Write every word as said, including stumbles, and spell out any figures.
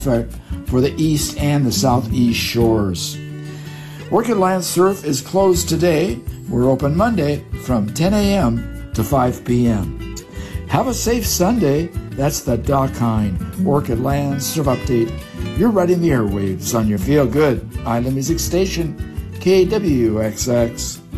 for the east and the southeast shores. Orchid Land Surf is closed today. We're open Monday from ten a.m. to five p.m. Have a safe Sunday. That's the Doc Hine Orchid Land Surf Update. You're riding the airwaves on your feel-good island music station, K W X X.